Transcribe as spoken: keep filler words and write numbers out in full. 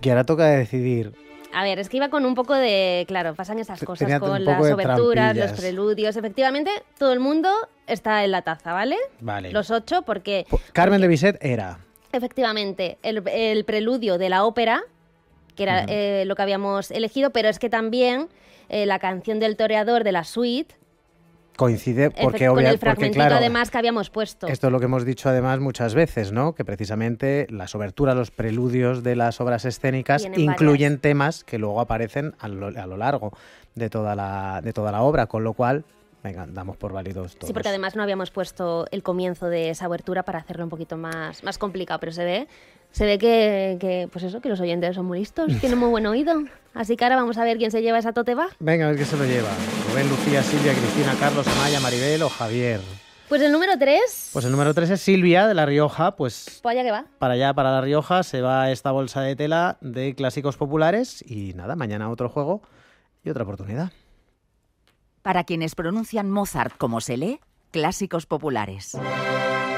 Y ahora toca decidir. A ver, es que iba con un poco de... Claro, pasan esas cosas Tenía con un las poco de oberturas, trampillas. los preludios. Efectivamente, todo el mundo está en la taza, ¿vale? Vale. Los ocho, porque... Carmen porque, de Bizet era... Efectivamente, el, el preludio de la ópera, que era Ujú. eh, lo que habíamos elegido, pero es que también eh, la canción del toreador de la suite... Coincide porque, Efect- con obvia- el porque fragmentito claro, además que habíamos puesto. esto es lo que hemos dicho además muchas veces, ¿no? Que precisamente las oberturas, los preludios de las obras escénicas Tienen incluyen varias. temas que luego aparecen a lo, a lo largo de toda la de toda la obra, con lo cual, venga, damos por válidos todos. Sí, porque además no habíamos puesto el comienzo de esa obertura para hacerlo un poquito más, más complicado, pero se ve, se ve que, que, pues eso, que los oyentes son muy listos, tienen muy buen oído. Así que ahora vamos a ver quién se lleva esa tote va. Venga, a ver qué se lo lleva. Rubén, Lucía, Silvia, Cristina, Carlos, Amaya, Maribel o Javier. Pues el número tres, Pues el número tres es Silvia, de La Rioja. Pues pues allá que va. para allá, para La Rioja, se va esta bolsa de tela de clásicos populares. Y nada, mañana otro juego y otra oportunidad. Para quienes pronuncian Mozart como se lee, clásicos populares.